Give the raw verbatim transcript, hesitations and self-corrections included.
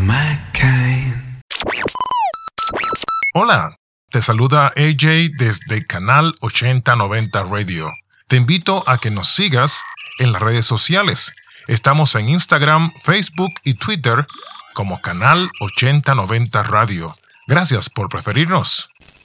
my kind. Hola, te saluda A J desde Canal ochenta noventa Radio. Te invito a que nos sigas en las redes sociales. Estamos en Instagram, Facebook y Twitter como Canal ochenta noventa Radio. Gracias por preferirnos.